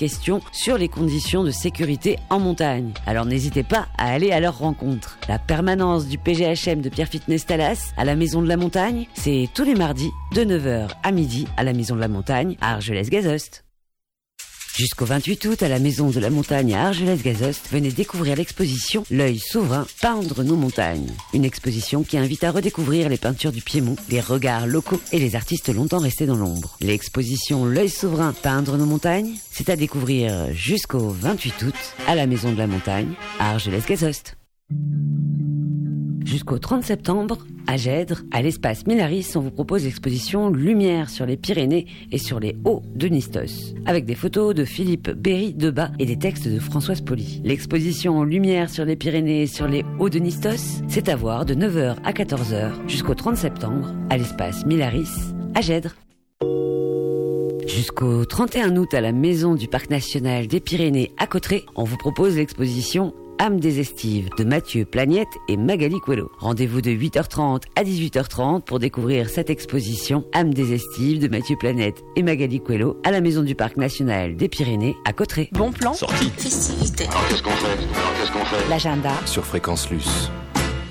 questions sur les conditions de sécurité en montagne. Alors n'hésitez pas à aller à leur rencontre. La permanence du PGHM de Pierre Fitness Talas à la Maison de la Montagne, c'est tous les mardis de 9h à midi à la Maison de la Montagne à Argelès-Gazost. Jusqu'au 28 août, à la Maison de la Montagne à Argelès-Gazost, venez découvrir l'exposition L'œil souverain, peindre nos montagnes. Une exposition qui invite à redécouvrir les peintures du Piémont, les regards locaux et les artistes longtemps restés dans l'ombre. L'exposition L'œil souverain, peindre nos montagnes, c'est à découvrir jusqu'au 28 août, à la Maison de la Montagne à Argelès-Gazost. Jusqu'au 30 septembre, à Gèdre, à l'espace Milaris, on vous propose l'exposition Lumière sur les Pyrénées et sur les Hauts de Nistos, avec des photos de Philippe Berry-Debat et des textes de Françoise Poli. L'exposition Lumière sur les Pyrénées et sur les Hauts de Nistos, c'est à voir de 9h à 14h jusqu'au 30 septembre, à l'espace Milaris, à Gèdre. Jusqu'au 31 août, à la Maison du Parc National des Pyrénées à Cauterets, on vous propose l'exposition Âme des Estives de Mathieu Plagnette et Magali Coelho. Rendez-vous de 8h30 à 18h30 pour découvrir cette exposition Âme des Estives de Mathieu Plagnette et Magali Coelho à la Maison du Parc National des Pyrénées à Cauterets. Bon plan. Sortie. Festivité. Alors qu'est-ce qu'on fait L'agenda. Sur Fréquence Luce.